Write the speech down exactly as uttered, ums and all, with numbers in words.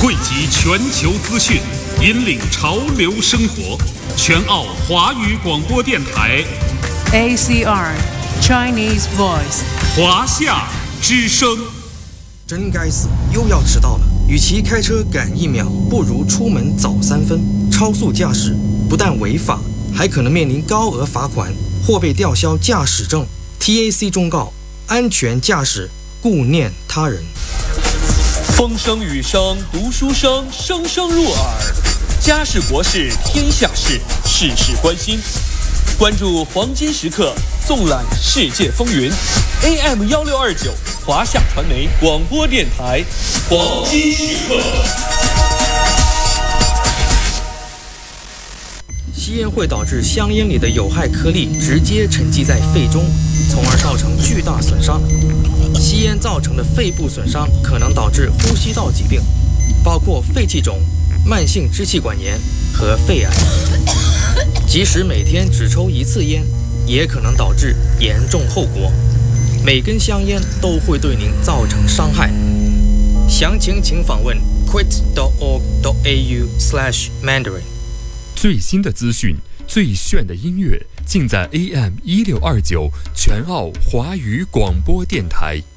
汇集全球资讯，引领潮流生活。全澳华语广播电台 A C R Chinese Voice 华夏之声。 真该死，又要迟到了。与其开车赶一秒，不如出门早三分。超速驾驶不但违法，还可能面临高额罚款或被吊销驾驶证。T A C 忠告：安全驾驶，顾念他人。 风声雨声读书声，声声入耳。家事国事天下事，事事关心。关注黄金时刻，纵览世界风云。A M 幺六二九，华夏传媒广播电台，黄金时刻。 吸烟会导致香烟里的有害颗粒直接沉积在肺中，从而造成巨大损伤。吸烟造成的肺部损伤可能导致呼吸道疾病，包括肺气肿、慢性支气管炎和肺癌。即使每天只抽一次烟，也可能导致严重后果。每根香烟都会对您造成伤害。详情请访问 quit dot org dot a u slash mandarin。 最新的资讯，最炫的音乐，尽在 A M 一六二九全澳华语广播电台。